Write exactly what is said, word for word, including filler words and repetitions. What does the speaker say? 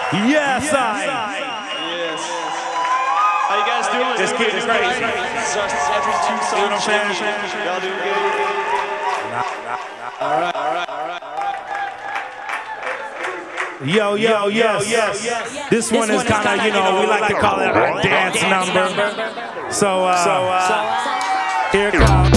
Yes, yes I. Yes. How you guys doing? Just getting crazy. Every two songs. You know what I'm saying? Y'all doing good? All right, all right, all right, all right. Yo, yo, yo, yes. yes. This, this one is kind of, you know, we like to call it a dance number. So, uh, so uh, here it comes.